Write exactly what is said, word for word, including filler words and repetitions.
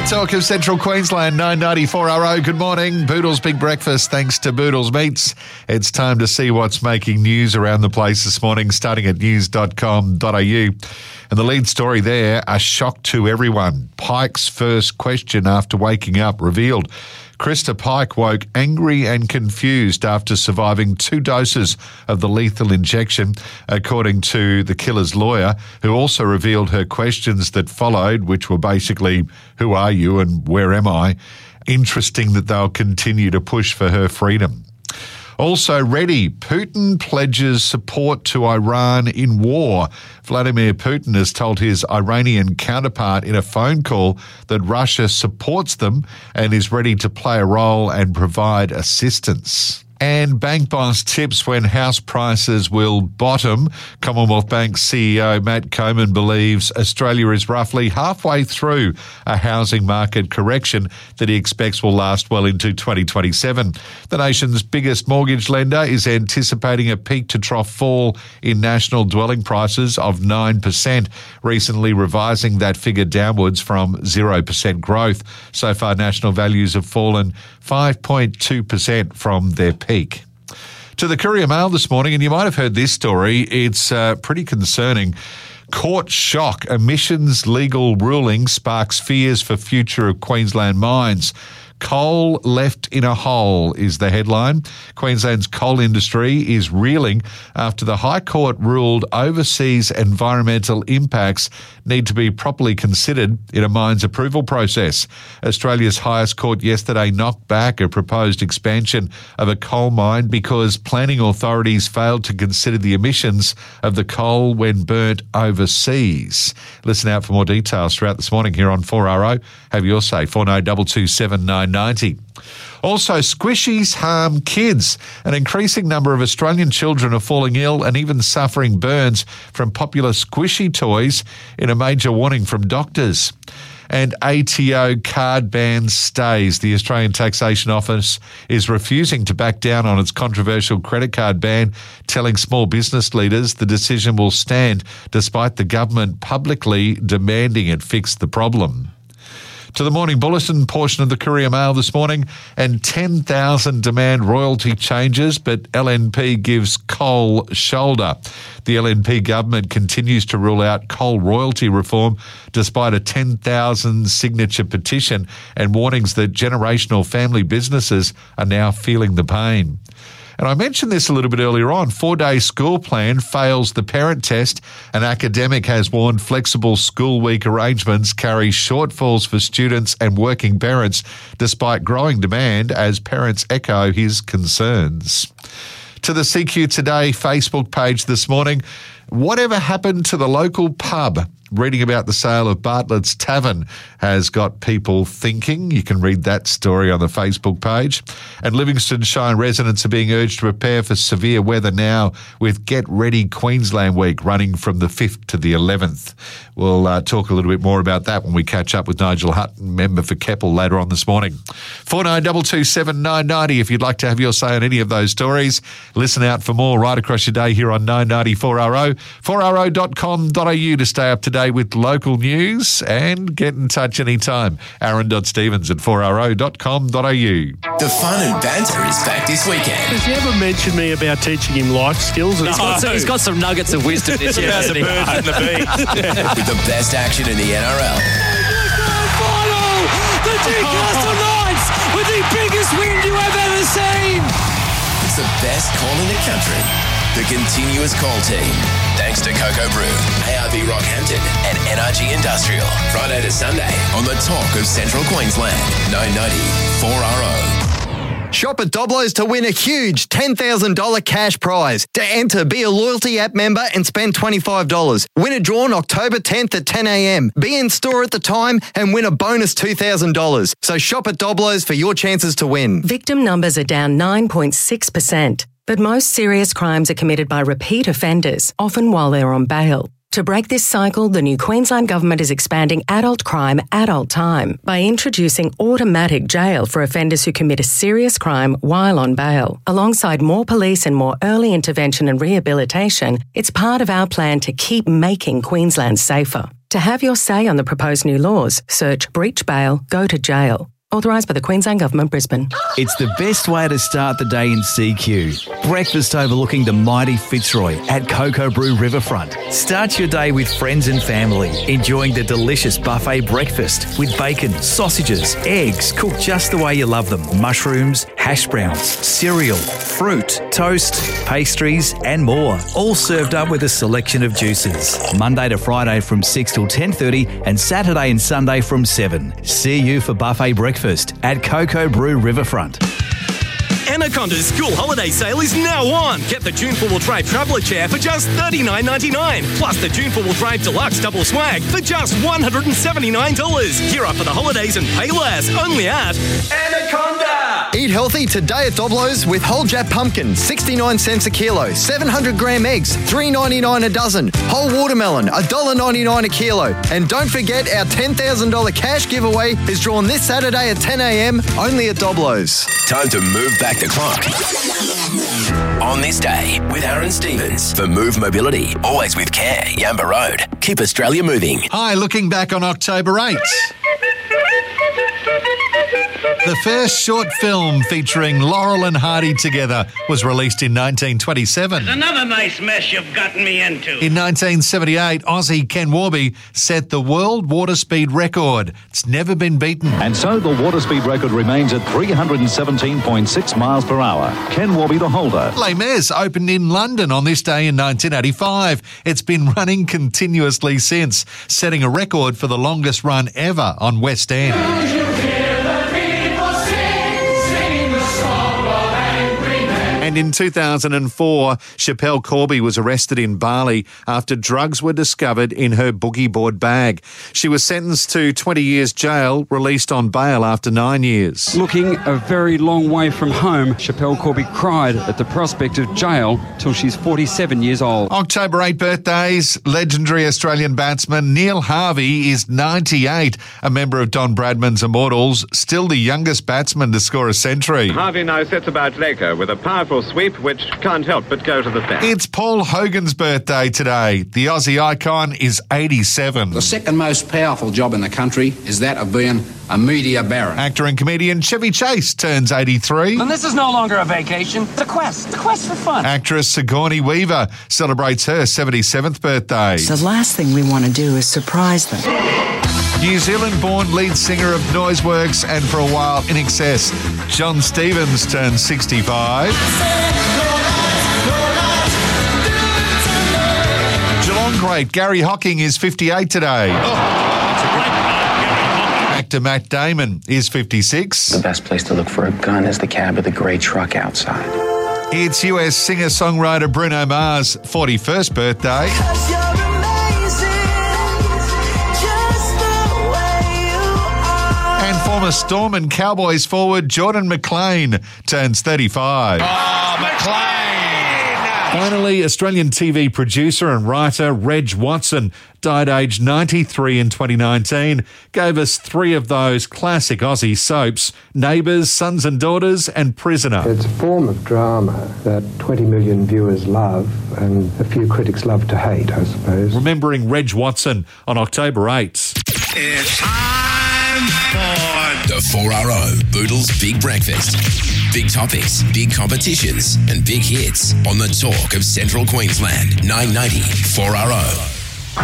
Talk of Central Queensland, nine ninety-four R O. Good morning. Boodle's Big Breakfast, thanks to Boodle's Meats. It's time to see what's making news around the place this morning, starting at news dot com dot a u. And the lead story there, a shock to everyone. Pike's first question after waking up revealed Krista Pike woke angry and confused after surviving two doses of the lethal injection, according to the killer's lawyer, who also revealed her questions that followed, which were basically, who are you and where am I? Interesting that they'll continue to push for her freedom. Also ready, Putin pledges support to Iran in war. Vladimir Putin has told his Iranian counterpart in a phone call that Russia supports them and is ready to play a role and provide assistance. And Bank Boss tips when house prices will bottom. Commonwealth Bank C E O Matt Coman believes Australia is roughly halfway through a housing market correction that he expects will last well into twenty twenty-seven. The nation's biggest mortgage lender is anticipating a peak-to-trough fall in national dwelling prices of nine percent, recently revising that figure downwards from zero percent growth. So far, national values have fallen five point two percent from their peak. To the Courier Mail this morning, and you might have heard this story, it's uh, pretty concerning. Court shock, emissions legal ruling sparks fears for future of Queensland mines. Coal left in a hole is the headline. Queensland's coal industry is reeling after the High Court ruled overseas environmental impacts need to be properly considered in a mine's approval process. Australia's highest court yesterday knocked back a proposed expansion of a coal mine because planning authorities failed to consider the emissions of the coal when burnt overseas. Listen out for more details throughout this morning here on four R O. Have your say. four nine two two seven nine ninety. Also, squishies harm kids. An increasing number of Australian children are falling ill and even suffering burns from popular squishy toys in a major warning from doctors. And A T O card ban stays. The Australian Taxation Office is refusing to back down on its controversial credit card ban, telling small business leaders the decision will stand despite the government publicly demanding it fix the problem. To the Morning Bulletin portion of the Courier Mail this morning, and ten thousand demand royalty changes, but L N P gives coal shoulder. The L N P government continues to rule out coal royalty reform despite a ten thousand signature petition and warnings that generational family businesses are now feeling the pain. And I mentioned this a little bit earlier on. Four-day school plan fails the parent test. An academic has warned flexible school week arrangements carry shortfalls for students and working parents, despite growing demand as parents echo his concerns. To the C Q Today Facebook page this morning, whatever happened to the local pub? Reading about the sale of Bartlett's Tavern has got people thinking. You can read that story on the Facebook page. And Livingston Shire residents are being urged to prepare for severe weather now with Get Ready Queensland Week running from the fifth to the eleventh. We'll uh, talk a little bit more about that when we catch up with Nigel Hutton, member for Keppel, later on this morning. four nine two two seven nine ninety if you'd like to have your say on any of those stories. Listen out for more right across your day here on nine ninety-four R O. four R O dot com dot a u to stay up to date with local news, and get in touch anytime. Aaron.Stevens at four R O dot com dot a u. The fun and banter is back this weekend. Has he ever mentioned me about teaching him life skills? He's got, some, he's got some nuggets of wisdom this year. About the birds and the bees. With the best action in the N R L. Final! The Newcastle Knights with the biggest win you have ever seen! It's the best call in the country. The continuous call team. Thanks to Cocoa Brew, A R B Rockhampton and N R G Industrial. Friday to Sunday on the Talk of Central Queensland. nine ninety four R O. Shop at Doblo's to win a huge ten thousand dollars cash prize. To enter, be a loyalty app member and spend twenty-five dollars. Win a draw on October tenth at ten a.m. Be in store at the time and win a bonus two thousand dollars. So shop at Doblo's for your chances to win. Victim numbers are down nine point six percent. But most serious crimes are committed by repeat offenders, often while they're on bail. To break this cycle, the new Queensland Government is expanding adult crime, adult time by introducing automatic jail for offenders who commit a serious crime while on bail. Alongside more police and more early intervention and rehabilitation, it's part of our plan to keep making Queensland safer. To have your say on the proposed new laws, search breach bail, go to jail. Authorised by the Queensland Government, Brisbane. It's the best way to start the day in C Q. Breakfast overlooking the mighty Fitzroy at Cocoa Brew Riverfront. Start your day with friends and family, enjoying the delicious buffet breakfast with bacon, sausages, eggs, cooked just the way you love them, mushrooms, hash browns, cereal, fruit, toast, pastries and more. All served up with a selection of juices. Monday to Friday from six till ten thirty and Saturday and Sunday from seven. See you for buffet breakfast at Cocoa Brew Riverfront. Anaconda's school holiday sale is now on. Get the June four-wheel drive traveller chair for just thirty-nine ninety-nine. Plus the June four-wheel drive deluxe double swag for just one hundred seventy-nine dollars. Gear up for the holidays and pay less. Only at Anaconda. Eat healthy today at Doblo's with whole Jap pumpkin, sixty-nine cents a kilo. seven hundred gram eggs, three ninety-nine a dozen. Whole watermelon, one dollar ninety-nine a kilo. And don't forget our ten thousand dollars cash giveaway is drawn this Saturday at ten a.m. only at Doblo's. Time to move back the clock. On this day with Aaron Stevens for Move Mobility. Always with care. Yamba Road. Keep Australia moving. Hi, looking back on October eighth. The first short film featuring Laurel and Hardy together was released in nineteen twenty-seven. Another nice mess you've gotten me into. In nineteen seventy-eight, Aussie Ken Warby set the world water speed record. It's never been beaten. And so the water speed record remains at three hundred seventeen point six miles per hour. Ken Warby the holder. Les Mis opened in London on this day in nineteen eighty-five. It's been running continuously since, setting a record for the longest run ever on West End. And in two thousand four, Schapelle Corby was arrested in Bali after drugs were discovered in her boogie board bag. She was sentenced to twenty years jail, released on bail after nine years. Looking a very long way from home, Schapelle Corby cried at the prospect of jail till she's forty-seven years old. October eighth birthdays. Legendary Australian batsman Neil Harvey is ninety-eight, a member of Don Bradman's Immortals, still the youngest batsman to score a century. Harvey now sits about Laker with a powerful sweep which can't help but go to the fence. It's Paul Hogan's birthday today. The Aussie icon is eighty-seven. The second most powerful job in the country is that of being a media baron. Actor and comedian Chevy Chase turns eighty-three. And this is no longer a vacation, it's a quest. A quest for fun. Actress Sigourney Weaver celebrates her seventy-seventh birthday. The last thing we want to do is surprise them. New Zealand-born lead singer of Noiseworks and for a while I N X S, John Stevens turns sixty-five. Geelong great Gary Hocking is fifty-eight today. Actor Matt Damon is fifty-six. The best place to look for a gun is the cab of the grey truck outside. It's U S singer-songwriter Bruno Mars' forty-first birthday. And former Storm and Cowboys forward Jordan McLean turns thirty-five. Oh, McLean! Finally, Australian T V producer and writer Reg Watson died aged ninety-three in twenty nineteen. Gave us three of those classic Aussie soaps, Neighbours, Sons and Daughters and Prisoner. It's a form of drama that twenty million viewers love and a few critics love to hate, I suppose. Remembering Reg Watson on October eighth. It's time for the four R O Boodles Big Breakfast. Big topics, big competitions, and big hits on the talk of Central Queensland. nine ninety four R O.